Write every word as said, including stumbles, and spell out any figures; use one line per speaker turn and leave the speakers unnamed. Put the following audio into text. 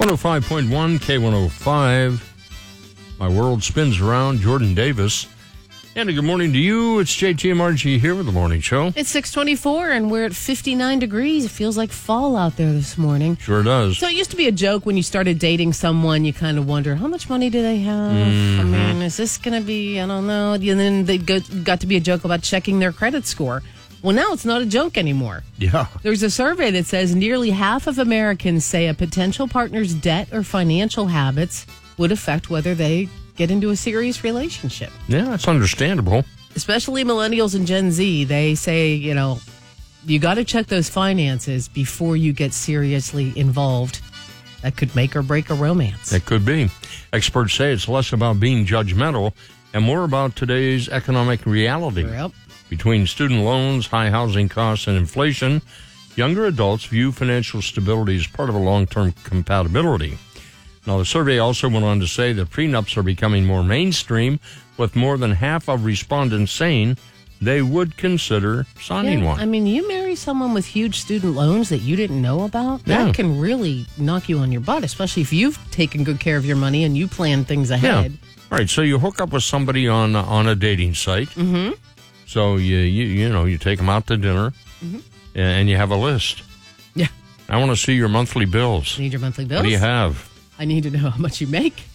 one oh five point one K one oh five. My world spins around. Jordan Davis. And a good morning to you. It's J T M R G here with the morning show.
It's six twenty-four, and we're at fifty-nine degrees. It feels like fall out there this morning.
Sure does.
So it used to be a joke when you started dating someone. You kind of wonder, how much money do they have?
Mm-hmm.
I mean, is this going to be, I don't know. And then they go, got to be a joke about checking their credit score. Well, now it's not a joke anymore.
Yeah.
There's a survey that says nearly half of Americans say a potential partner's debt or financial habits would affect whether they get into a serious relationship.
Yeah, that's understandable.
Especially millennials and Gen Z. They say, you know, you got to check those finances before you get seriously involved. That could make or break a romance.
It could be. Experts say it's less about being judgmental and more about today's economic reality.
Yep.
Between student loans, high housing costs, and inflation, younger adults view financial stability as part of a long-term compatibility. Now, the survey also went on to say that prenups are becoming more mainstream, with more than half of respondents saying they would consider signing
Yeah,
one.
I mean, you marry someone with huge student loans that you didn't know about,
Yeah.
that can really knock you on your butt, especially if you've taken good care of your money and you plan things ahead.
Yeah. All right, so you hook up with somebody on on a dating site.
Mm-hmm.
So you you you know you take them out to dinner,
mm-hmm.
and you have a list.
Yeah.
I want to see your monthly bills.
Need your monthly bills?
What do you have?
I need to know how much you make.